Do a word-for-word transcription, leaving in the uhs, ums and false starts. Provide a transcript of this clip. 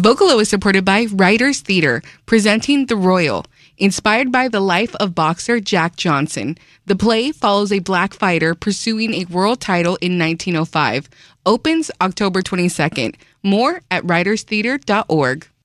Vocalo is supported by Writers Theater, presenting The Royal. Inspired by the life of boxer Jack Johnson, the play follows a black fighter pursuing a world title in nineteen oh five. Opens October twenty-second. More at writers theater dot org.